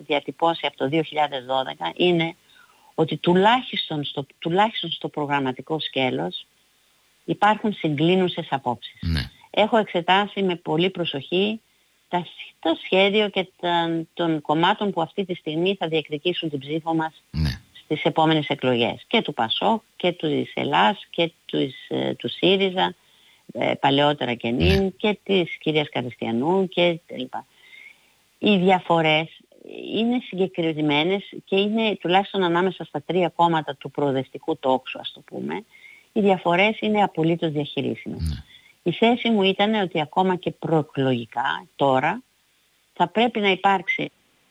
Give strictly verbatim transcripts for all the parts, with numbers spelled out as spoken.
διατυπώσει από το δύο χιλιάδες δώδεκα είναι ότι τουλάχιστον στο, τουλάχιστον στο προγραμματικό σκέλος υπάρχουν συγκλίνουσες απόψεις. Ναι. Έχω εξετάσει με πολύ προσοχή τα, το σχέδιο και τα, των κομμάτων που αυτή τη στιγμή θα διεκδικήσουν την ψήφο μας, ναι, στις επόμενες εκλογές. Και του ΠΑΣΟΚ και του Ελλάς και του, του ΣΥΡΙΖΑ, ε, παλαιότερα και νυν, ναι, και της κυρίας Καριστιανού και λοιπά. Οι διαφορές είναι συγκεκριμένες και είναι τουλάχιστον ανάμεσα στα τρία κόμματα του προοδευτικού τόξου, ας το πούμε, οι διαφορές είναι απολύτως διαχειρίσιμες. Ναι. Η θέση μου ήταν ότι ακόμα και προεκλογικά τώρα θα πρέπει να υπάρξει.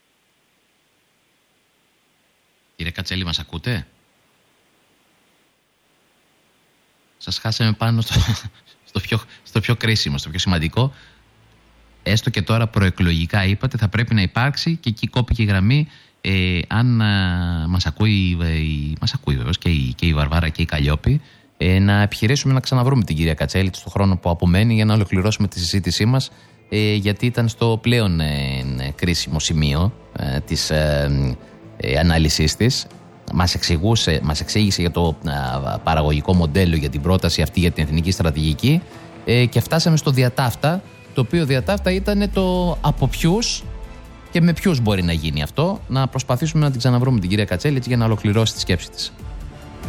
Κύριε Κατσέλη, μας ακούτε? Σας χάσαμε πάνω στο, στο, πιο, στο πιο κρίσιμο, στο πιο σημαντικό. Έστω και τώρα προεκλογικά είπατε θα πρέπει να υπάρξει, και εκεί κόπηκε η γραμμή. Ε, αν α, μας ακούει, ε, μας ακούει βεβαίως και η, και η Βαρβάρα και η Καλλιόπη, ε, να επιχειρήσουμε να ξαναβρούμε την κυρία Κατσέλη στο χρόνο που απομένει για να ολοκληρώσουμε τη συζήτησή μας, ε, γιατί ήταν στο πλέον ε, κρίσιμο σημείο ε, της ε, ε, ανάλυσης της. Μας εξηγούσε, μας εξήγησε για το α, παραγωγικό μοντέλο, για την πρόταση αυτή για την εθνική στρατηγική, ε, και φτάσαμε στο διατάφτα, το οποίο διατάφτα ήταν το από ποιους και με ποιους μπορεί να γίνει αυτό. Να προσπαθήσουμε να την ξαναβρούμε την κυρία Κατσέλη για να ολοκληρώσει τη σκέψη της.